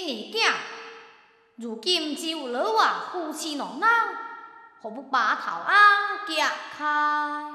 年囝，如今只有老我夫妻两人，何不把头安夹开？